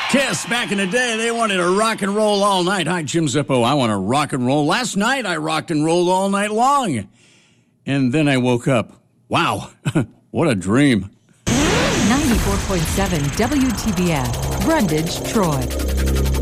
Kiss, back in the day, they wanted to rock and roll all night. Hi, Jim Zippo. I want to rock and roll. Last night, I rocked and rolled all night long. And then I woke up. Wow, what a dream. 94.7 WTBF, Brundage, Troy.